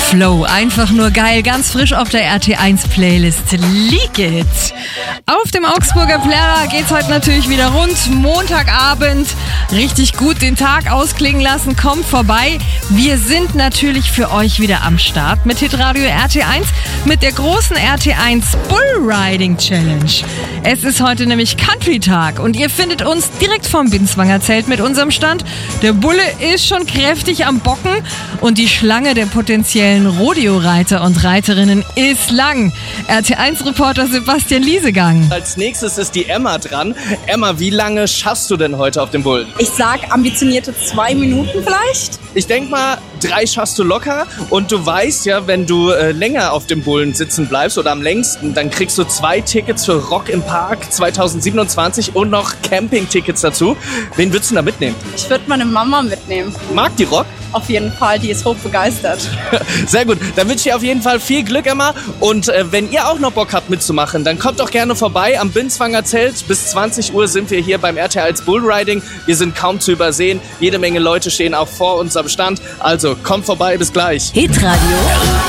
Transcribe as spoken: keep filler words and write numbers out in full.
Flow, einfach nur geil, ganz frisch auf der R T eins Playlist. Leak It. Auf dem Augsburger Plärrer geht's heute natürlich wieder rund. Montagabend, richtig gut den Tag ausklingen lassen, kommt vorbei. Wir sind natürlich für euch wieder am Start mit Hitradio R T eins, mit der großen R T eins Bullriding Challenge. Es ist heute nämlich Country-Tag und ihr findet uns direkt vom Binswanger Zelt mit unserem Stand. Der Bulle ist schon kräftig am Bocken und die Schlange der potenziellen Rodeo-Reiter und Reiterinnen ist lang. R T eins Reporter Sebastian Liesegang. Als nächstes ist die Emma dran. Emma, wie lange schaffst du denn heute auf dem Bullen? Ich sag ambitionierte zwei Minuten vielleicht. Ich denk mal, drei schaffst du locker. Und du weißt ja, wenn du äh, länger auf dem Bullen sitzen bleibst oder am längsten, dann kriegst du zwei Tickets für Rock im Park zwanzig siebenundzwanzig und noch Camping-Tickets dazu. Wen würdest du da mitnehmen? Ich würde meine Mama mitnehmen. Mag die Rock? Auf jeden Fall, die ist hochbegeistert. Sehr gut, dann wünsche ich dir auf jeden Fall viel Glück, Emma. Und äh, wenn ihr auch noch Bock habt mitzumachen, dann kommt doch gerne vorbei am Binswanger Zelt. Bis zwanzig Uhr sind wir hier beim R T eins Bullriding. Wir sind kaum zu übersehen. Jede Menge Leute stehen auch vor uns am Stand. Also kommt vorbei, bis gleich. Hitradio